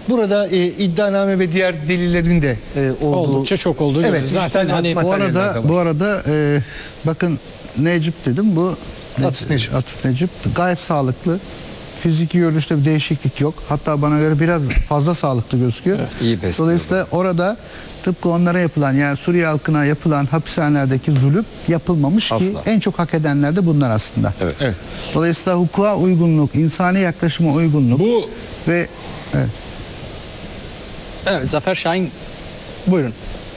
Burada iddianame ve diğer delillerin de olduğu... Oldukça çok olduğu Evet, gibi. Zaten hani bu arada bakın Necip dedim, bu Atıf Necip. Atıf Necip gayet sağlıklı. Fiziki görünüşte bir değişiklik yok. Hatta bana göre biraz fazla sağlıklı gözüküyor. Evet, iyi besleniyor. Dolayısıyla orada tıpkı onlara yapılan, yani Suriye halkına yapılan hapishanelerdeki zulüm yapılmamış Asla. ki en çok hak edenler de bunlar aslında. Evet. Evet. Dolayısıyla hukuka uygunluk, insani yaklaşıma uygunluk bu ve evet. evet, Zafer Şahin, buyurun.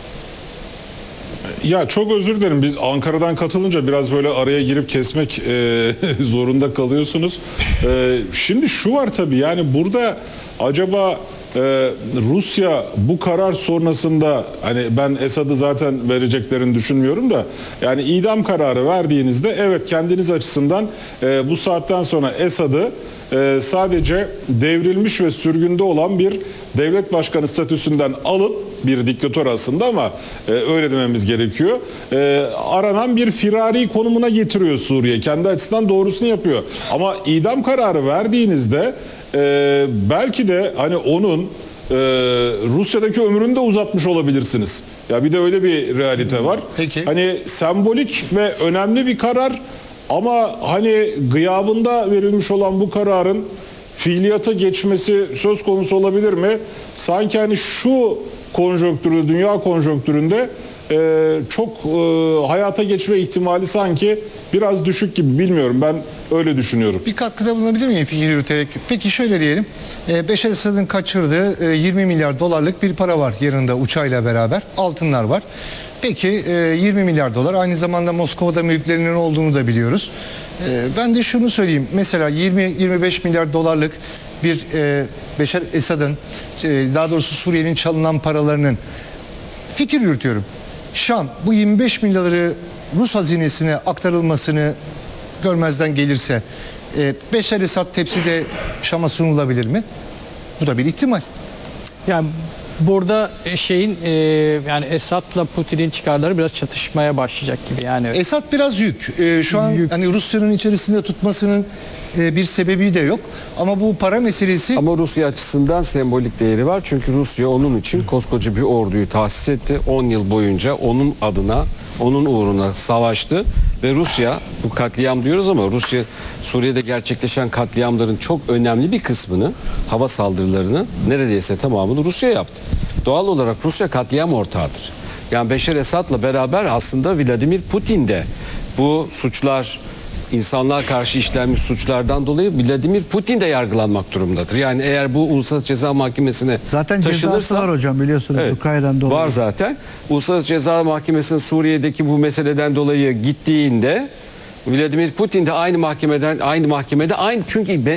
Ya çok özür dilerim, biz Ankara'dan katılınca biraz böyle araya girip kesmek zorunda kalıyorsunuz. Şimdi şu var tabii, yani burada acaba Rusya bu karar sonrasında, hani ben Esad'ı zaten vereceklerini düşünmüyorum da, yani idam kararı verdiğinizde evet kendiniz açısından bu saatten sonra Esad'ı sadece devrilmiş ve sürgünde olan bir devlet başkanı statüsünden alıp, bir diktatör aslında ama öyle dememiz gerekiyor, aranan bir firari konumuna getiriyor Suriye. Kendi açısından doğrusunu yapıyor. Ama idam kararı verdiğinizde belki de hani onun Rusya'daki ömrünü de uzatmış olabilirsiniz. Ya bir de öyle bir realite var. Peki. Hani sembolik ve önemli bir karar ama hani gıyabında verilmiş olan bu kararın fiiliyata geçmesi söz konusu olabilir mi? Sanki hani şu konjonktürde, dünya konjonktüründe çok hayata geçme ihtimali sanki biraz düşük gibi, bilmiyorum, ben öyle düşünüyorum. Bir katkıda bulunabilir miyim fikir yürüterek? Peki şöyle diyelim, Beşar Esad'ın kaçırdığı 20 milyar dolarlık bir para var yanında uçağıyla beraber, altınlar var. Peki 20 milyar dolar, aynı zamanda Moskova'da mülklerinin olduğunu da biliyoruz. Ben de şunu söyleyeyim, mesela 20-25 milyar dolarlık bir Beşar Esad'ın, daha doğrusu Suriye'nin çalınan paralarının, fikir yürütüyorum, Şam bu 25 milyarı Rus hazinesine aktarılmasını görmezden gelirse Beşar Esad tepside Şam'a sunulabilir mi? Bu da bir ihtimal. Yani burada yani Esad'la Putin'in çıkarları biraz çatışmaya başlayacak gibi yani. Esad biraz yük. Şu an hani Rusya'nın içerisinde tutmasının bir sebebi de yok. Ama bu para meselesi... Ama Rusya açısından sembolik değeri var. Çünkü Rusya onun için koskoca bir orduyu tahsis etti. 10 yıl boyunca onun adına, onun uğruna savaştı. Ve Rusya, bu katliam diyoruz ama Rusya Suriye'de gerçekleşen katliamların çok önemli bir kısmını, hava saldırılarını neredeyse tamamını Rusya yaptı. Doğal olarak Rusya katliam ortağıdır. Yani Beşar Esad'la beraber aslında Vladimir Putin de bu suçlar, insanlığa karşı işlenmiş suçlardan dolayı Vladimir Putin de yargılanmak durumundadır. Yani eğer bu Uluslararası Ceza Mahkemesi'ne Zaten taşınırsa, cezası var hocam, biliyorsunuz, evet, Ukrayna'dan dolayı. var zaten. Uluslararası Ceza Mahkemesi'nin Suriye'deki bu meseleden dolayı gittiğinde Vladimir Putin de aynı mahkemede çünkü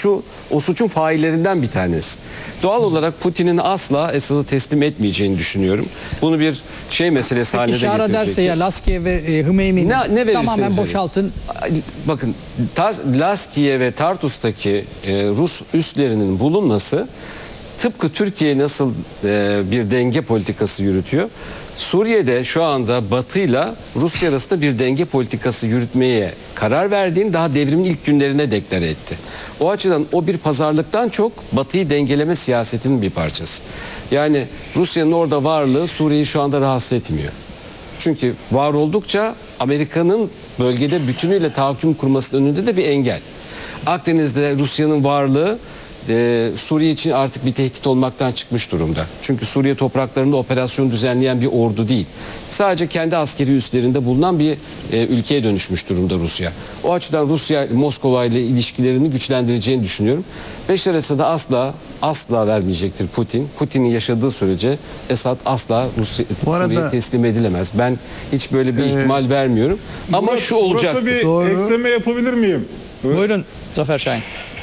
o suçun faillerinden bir tanesi. Doğal olarak Putin'in asla Esad'ı teslim etmeyeceğini düşünüyorum. Bunu bir meselesi haline de İşare ederse getirecektir. ya Laskiye ve Hümeymi'nin ne verirseniz tamamen verin. boşaltın. Bakın, Laskiye ve Tartus'taki Rus üslerinin bulunması tıpkı Türkiye nasıl bir denge politikası yürütüyor. Suriye'de şu anda Batı ile Rusya arasında bir denge politikası yürütmeye karar verdiğini daha devrimin ilk günlerine deklare etti. O açıdan o bir pazarlıktan çok Batı'yı dengeleme siyasetinin bir parçası. Yani Rusya'nın orada varlığı Suriye'yi şu anda rahatsız etmiyor. Çünkü var oldukça Amerika'nın bölgede bütünüyle tahakküm kurmasının önünde de bir engel. Akdeniz'de Rusya'nın varlığı Suriye için artık bir tehdit olmaktan çıkmış durumda. Çünkü Suriye topraklarında operasyon düzenleyen bir ordu değil. Sadece kendi askeri üslerinde bulunan bir ülkeye dönüşmüş durumda Rusya. O açıdan Rusya Moskova ile ilişkilerini güçlendireceğini düşünüyorum. Beşar Esad'a asla vermeyecektir Putin. Putin'in yaşadığı sürece Esad asla Suriye'ye teslim edilemez. Ben hiç böyle bir ihtimal vermiyorum. Ama şu olacak. Burada bir ekleme yapabilir miyim? Buyurun Zafer Şahin.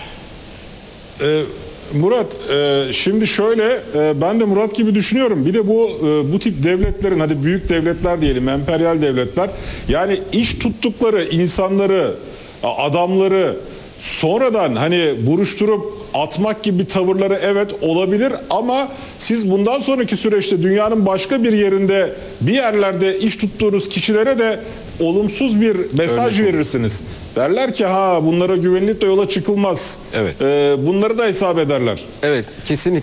Murat, şimdi şöyle, ben de Murat gibi düşünüyorum. Bir de bu tip devletlerin, hadi büyük devletler diyelim, emperyal devletler, yani iş tuttukları insanları, adamları sonradan hani buruşturup atmak gibi tavırları evet olabilir ama siz bundan sonraki süreçte dünyanın başka bir yerinde, bir yerlerde iş tuttuğunuz kişilere de olumsuz bir mesaj verirsiniz. Derler ki bunlara güvenilip de yola çıkılmaz. Evet. Bunları da hesap ederler. Evet, kesinlikle.